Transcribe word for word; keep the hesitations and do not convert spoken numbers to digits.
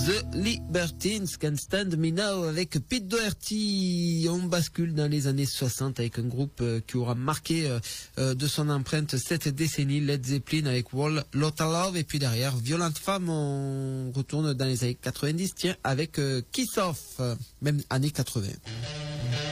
The Libertines Can't Stand Me Now avec Pete Doherty. On bascule dans les années soixante avec un groupe qui aura marqué de son empreinte cette décennie, Led Zeppelin avec Wall Lotta Love, et puis derrière Violent Femmes, on retourne dans les années quatre-vingt-dix, tiens, avec Kiss Off, même années quatre-vingts.